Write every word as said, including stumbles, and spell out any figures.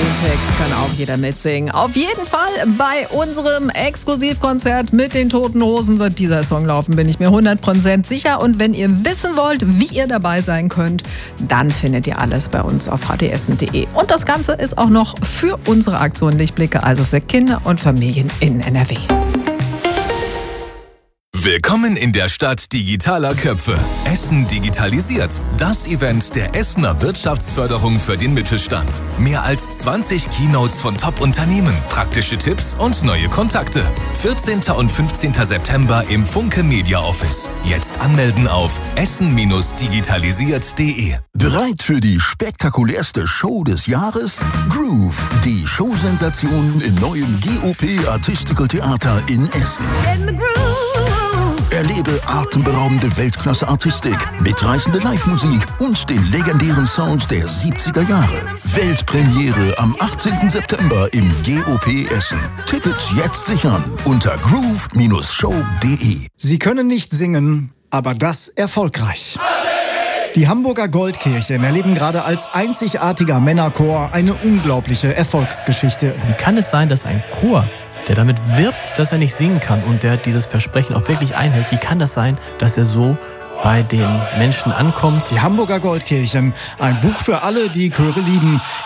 Den Text kann auch jeder mitsingen. Auf jeden Fall bei unserem Exklusivkonzert mit den Toten Hosen wird dieser Song laufen, bin ich mir hundert Prozent sicher. Und wenn ihr wissen wollt, wie ihr dabei sein könnt, dann findet ihr alles bei uns auf h d essen punkt d e. Und das Ganze ist auch noch für unsere Aktion Lichtblicke, also für Kinder und Familien in N R W. Willkommen in der Stadt digitaler Köpfe. Essen digitalisiert. Das Event der Essener Wirtschaftsförderung für den Mittelstand. Mehr als zwanzig Keynotes von Top-Unternehmen, praktische Tipps und neue Kontakte. vierzehnten und fünfzehnten September im Funke Media Office. Jetzt anmelden auf essen digitalisiert punkt d e. Bereit für die spektakulärste Show des Jahres? Groove, die Showsensation im neuen G O P Artistical Theater in Essen. In the groove. Erlebe atemberaubende Weltklasse-Artistik, mitreißende Live-Musik und den legendären Sound der siebziger Jahre. Weltpremiere am achtzehnten September im G O P Essen. Tickets jetzt sichern unter groove Show punkt d e. Sie können nicht singen, aber das erfolgreich. Die Hamburger Goldkirchen erleben gerade als einzigartiger Männerchor eine unglaubliche Erfolgsgeschichte. Wie kann es sein, dass ein Chor, der damit wirbt, dass er nicht singen kann und der dieses Versprechen auch wirklich einhält, wie kann das sein, dass er so bei den Menschen ankommt? Die Hamburger Goldkirchen, ein Buch für alle, die Chöre lieben.